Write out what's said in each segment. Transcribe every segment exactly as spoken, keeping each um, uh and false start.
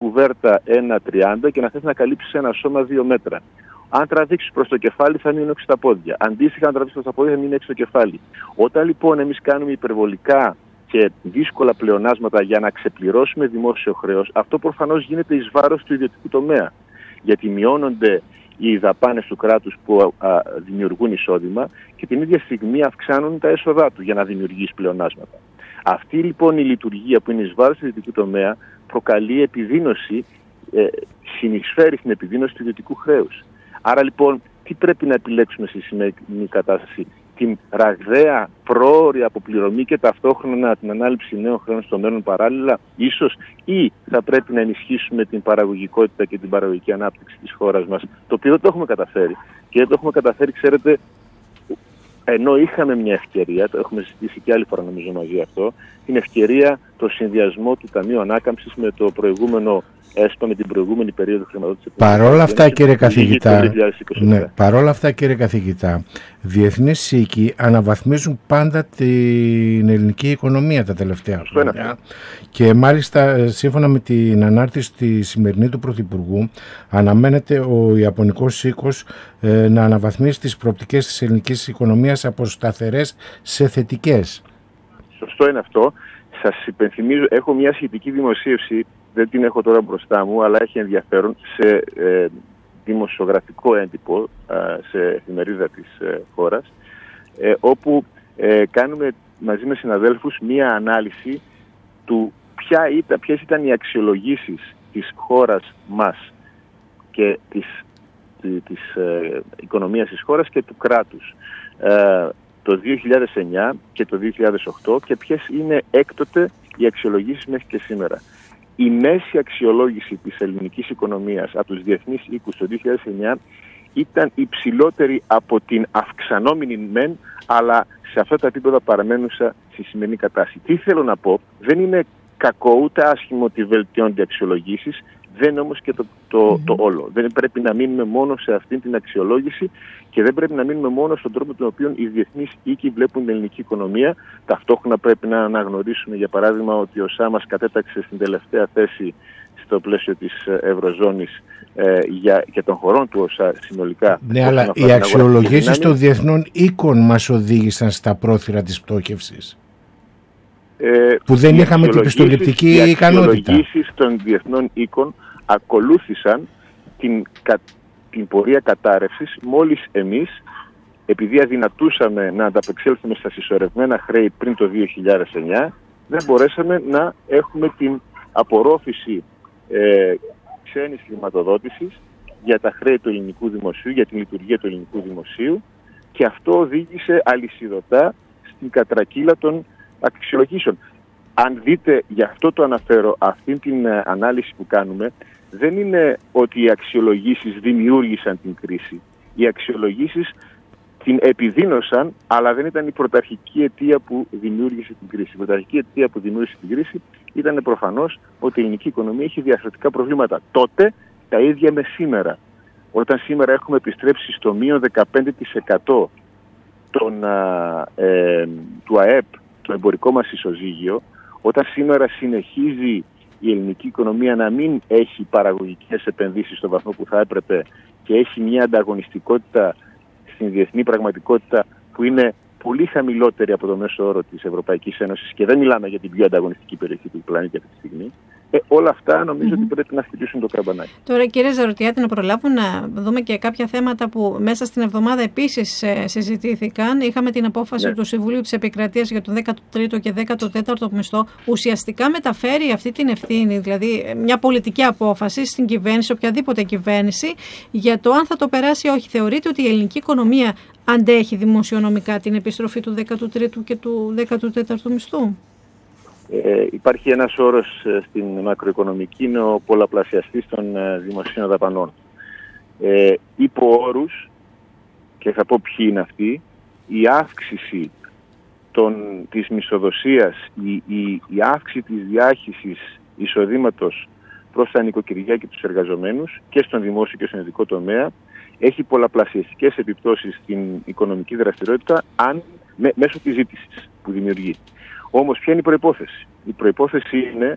κουβέρτα ένα τριάντα και να θες να καλύψεις ένα σώμα δύο μέτρα. Αν τραβήξεις προς το κεφάλι θα μείνουν έξω τα πόδια. Αντίστοιχα, αν τραβήξεις προς τα πόδια θα μείνουν έξω το κεφάλι. Όταν λοιπόν εμείς κάνουμε υπερβολικά και δύσκολα πλεονάσματα για να ξεπληρώσουμε δημόσιο χρέος, αυτό προφανώς γίνεται εις βάρος του ιδιωτικού τομέα. Γιατί μειώνονται οι δαπάνες του κράτους που α, δημιουργούν εισόδημα και την ίδια στιγμή αυξάνουν τα έσοδά του για να δημιουργήσει πλεονάσματα. Αυτή λοιπόν η λειτουργία που είναι εις βάρος του ιδιωτικού τομέα προκαλεί επιδείνωση, ε, συνεισφέρει στην επιδείνωση του ιδιωτικού χρέους. Άρα λοιπόν, τι πρέπει να επιλέξουμε στη σημερινή κατάσταση? Την ραγδαία πρόωρη αποπληρωμή και ταυτόχρονα την ανάληψη νέων χρέων στο μέλλον παράλληλα, ίσως, ή θα πρέπει να ενισχύσουμε την παραγωγικότητα και την παραγωγική ανάπτυξη της χώρας μας, το οποίο δεν το έχουμε καταφέρει. Και δεν το έχουμε καταφέρει, ξέρετε, ενώ είχαμε μια ευκαιρία, το έχουμε συζητήσει και άλλη φορά νομίζω μαζί αυτό, την ευκαιρία το συνδυασμό του Ταμείου Ανάκαμψης με το προηγούμενο ΕΣΠΑ, με την προηγούμενη περίοδο χρηματοδότησης. Παρόλα αυτά, κύριε καθηγητά, ναι, παρόλα αυτά, κύριε καθηγητά, διεθνείς οίκοι αναβαθμίζουν πάντα την ελληνική οικονομία τα τελευταία χρόνια. Και μάλιστα, σύμφωνα με την ανάρτηση τη σημερινή του Πρωθυπουργού, αναμένεται ο Ιαπωνικός οίκος ε, να αναβαθμίσει τις προοπτικές της ελληνικής οικονομίας από σταθερές σε θετικές. Σωστό είναι αυτό. Σας υπενθυμίζω, έχω μια σχετική δημοσίευση, δεν την έχω τώρα μπροστά μου, αλλά έχει ενδιαφέρον, σε ε, δημοσιογραφικό έντυπο, ε, σε εφημερίδα της ε, χώρας, ε, όπου ε, κάνουμε μαζί με συναδέλφους μία ανάλυση του ποια ήταν, ποιες ήταν οι αξιολογήσεις της χώρας μας και της, της, της ε, οικονομίας της χώρας και του κράτους ε, το δύο χιλιάδες εννιά και το δύο χιλιάδες οκτώ και ποιες είναι έκτοτε οι αξιολογήσεις μέχρι και σήμερα. Η μέση αξιολόγηση της ελληνικής οικονομίας από τους διεθνείς οίκους το δύο χιλιάδες εννιά ήταν υψηλότερη από την αυξανόμενη μεν, αλλά σε αυτά τα επίπεδα παραμένουσα στη σημερινή κατάσταση. Τι θέλω να πω, δεν είναι κακό ούτε άσχημο ότι βελτιώνται οι αξιολογήσεις, δεν είναι όμως και το, το, mm-hmm. το όλο. Δεν πρέπει να μείνουμε μόνο σε αυτή την αξιολόγηση και δεν πρέπει να μείνουμε μόνο στον τρόπο τον οποίο οι διεθνείς οίκοι βλέπουν την ελληνική οικονομία. Ταυτόχρονα πρέπει να αναγνωρίσουμε, για παράδειγμα, ότι ο ΣΑ μας κατέταξε στην τελευταία θέση στο πλαίσιο της Ευρωζώνης ε, για, και των χωρών του ΟΣΑ συνολικά. Ναι, αλλά οι αξιολογήσεις των διεθνών οίκων μας οδήγησαν στα πρόθυρα της πτώχευσης. Ε, που δεν είχαμε την πιστοληπτική ικανότητα. Οι αξιολογήσεις των διεθνών οίκων ακολούθησαν την, την πορεία κατάρρευσης μόλις εμείς, επειδή αδυνατούσαμε να ανταπεξέλθουμε στα συσσωρευμένα χρέη πριν το δύο χιλιάδες εννιά, δεν μπορέσαμε να έχουμε την απορρόφηση ε, ξένης χρηματοδότησης για τα χρέη του ελληνικού δημοσίου, για την λειτουργία του ελληνικού δημοσίου, και αυτό οδήγησε αλυσιδωτά στην κατρακύλα των αξιολογήσεων. Αν δείτε, γι' αυτό το αναφέρω, αυτή την ε, ανάλυση που κάνουμε, δεν είναι ότι οι αξιολογήσεις δημιούργησαν την κρίση. Οι αξιολογήσεις την επιδίνωσαν, αλλά δεν ήταν η πρωταρχική αιτία που δημιούργησε την κρίση. Η πρωταρχική αιτία που δημιούργησε την κρίση ήταν προφανώς ότι η ελληνική οικονομία έχει διαρθρωτικά προβλήματα. Τότε τα ίδια με σήμερα. Όταν σήμερα έχουμε επιστρέψει στο μείον δεκαπέντε τοις εκατό των, ε, του ΑΕΠ, το εμπορικό μας ισοζύγιο, όταν σήμερα συνεχίζει η ελληνική οικονομία να μην έχει παραγωγικές επενδύσεις στο βαθμό που θα έπρεπε και έχει μια ανταγωνιστικότητα στην διεθνή πραγματικότητα που είναι πολύ χαμηλότερη από το μέσο όρο της Ευρωπαϊκής Ένωσης, και δεν μιλάμε για την πιο ανταγωνιστική περιοχή του πλανήτη αυτή τη στιγμή, ε, όλα αυτά νομίζω mm-hmm. ότι πρέπει να χτυπήσουν το καμπανάκι. Τώρα, κύριε Ζαρωτιάτη, να προλάβουμε να δούμε και κάποια θέματα που μέσα στην εβδομάδα επίσης ε, συζητήθηκαν. Είχαμε την απόφαση ναι. του Συμβουλίου της Επικρατείας για τον δέκατο τρίτο και δέκατο τέταρτο μισθό. Ουσιαστικά μεταφέρει αυτή την ευθύνη, δηλαδή μια πολιτική απόφαση στην κυβέρνηση, οποιαδήποτε κυβέρνηση, για το αν θα το περάσει ή όχι. Θεωρείτε ότι η ελληνική οικονομία αντέχει δημοσιονομικά την επιστροφή του δέκατου τρίτου και του δέκατου τέταρτου μισθού? Ε, υπάρχει ένας όρος ε, στην μακροοικονομική, είναι ο πολλαπλασιαστής των ε, δημοσίων δαπανών. Ε, υπό όρους, και θα πω ποιοι είναι αυτοί, η αύξηση των, της μισθοδοσίας, η, η, η αύξηση της διάχυσης εισοδήματος προς τα νοικοκυριά και τους εργαζομένους και στον δημόσιο και στον ιδιωτικό τομέα έχει πολλαπλασιαστικές επιπτώσεις στην οικονομική δραστηριότητα αν, μέ, μέσω της ζήτησης που δημιουργεί. Όμως ποια είναι η προϋπόθεση? Η προϋπόθεση είναι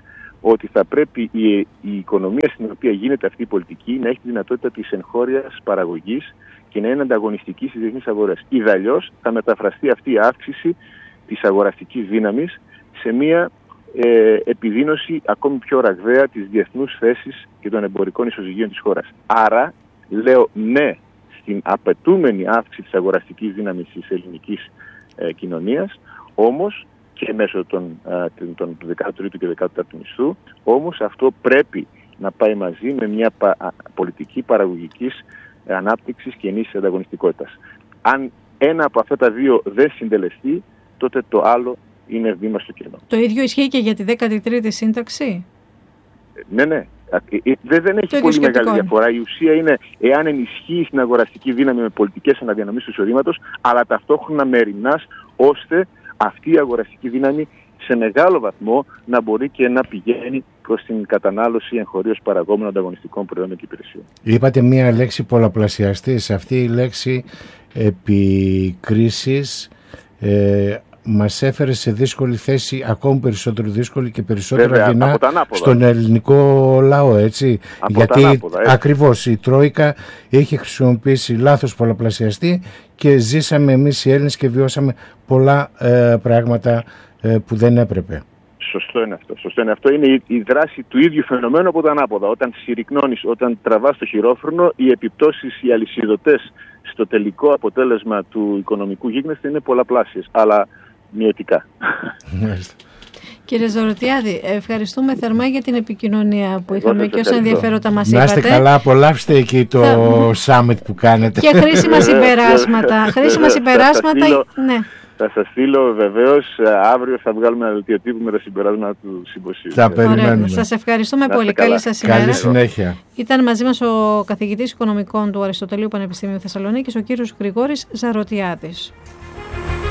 ότι θα πρέπει η, η οικονομία στην οποία γίνεται αυτή η πολιτική να έχει τη δυνατότητα της εγχώριας παραγωγής και να είναι ανταγωνιστική στις διεθνείς αγορές. Ιδαλλιώς θα μεταφραστεί αυτή η αύξηση της αγοραστικής δύναμης σε μια ε, επιδείνωση ακόμη πιο ραγδαία της διεθνούς θέσης και των εμπορικών ισοζυγίων της χώρας. Άρα, λέω ναι στην απαιτούμενη αύξηση της αγοραστικής δύναμης της ελληνικής ε, κοινωνίας, όμως και μέσω των, ε, των, του δέκατου τρίτου και δέκατου τέταρτου μισθού, όμως αυτό πρέπει να πάει μαζί με μια πα, α, πολιτική παραγωγικής ανάπτυξης και ενίσχυσης ανταγωνιστικότητας. Αν ένα από αυτά τα δύο δεν συντελεστεί, τότε το άλλο είναι βήμα στο κενό. Το ίδιο ισχύει και για τη δέκατη τρίτη σύνταξη. Ναι, ναι. Δεν, δεν έχει πολύ μεγάλη διαφορά. Η ουσία είναι εάν ενισχύει την αγοραστική δύναμη με πολιτικές αναδιανομής του εισοδήματος, αλλά ταυτόχρονα μεριμνάς ώστε αυτή η αγοραστική δύναμη σε μεγάλο βαθμό να μπορεί και να πηγαίνει προς την κατανάλωση εγχωρίως παραγόμενων ανταγωνιστικών προϊόντων και υπηρεσιών. Είπατε μία λέξη πολλαπλασιαστής. Αυτή η λέξη επί κρίσης ε, μας έφερε σε δύσκολη θέση, ακόμη περισσότερο δύσκολη και περισσότερο Βέβαια, δεινά στον ελληνικό λαό, έτσι. Από Γιατί ανάποδα, έτσι. Ακριβώς η Τρόικα είχε χρησιμοποιήσει λάθος πολλαπλασιαστή και ζήσαμε εμείς οι Έλληνες και βιώσαμε πολλά ε, πράγματα ε, που δεν έπρεπε. Σωστό είναι αυτό. Σωστό είναι αυτό. Είναι η, η δράση του ίδιου φαινομένου από τα ανάποδα. Όταν συρρυκνώνεις, όταν τραβάς το χειρόφρενο, οι επιπτώσεις, οι αλυσιδωτές στο τελικό αποτέλεσμα του οικονομικού γίγνεσθε είναι πολλαπλάσιες, αλλά μειωτικά. Κύριε Ζαρωτιάδη, ευχαριστούμε θερμά για την επικοινωνία που είχαμε και όσα ενδιαφέροντα μας είπατε. Να είστε καλά, απολαύστε εκεί το θα... summit που κάνετε. Και χρήσιμα συμπεράσματα. χρήσιμα συμπεράσματα, ναι. Θα σας στείλω βεβαίως, αύριο θα βγάλουμε ένα δελτίο τύπου με τα συμπεράσματα του συμποσίου. Θα περιμένουμε. Σας ευχαριστούμε πολύ. Καλή σας ημέρα. Καλή συνέχεια. Ήταν μαζί μας ο καθηγητής οικονομικών του Αριστοτελείου Πανεπιστημίου Θεσσαλονίκης, ο κύριος Γρηγόρης Ζαρωτιάδης.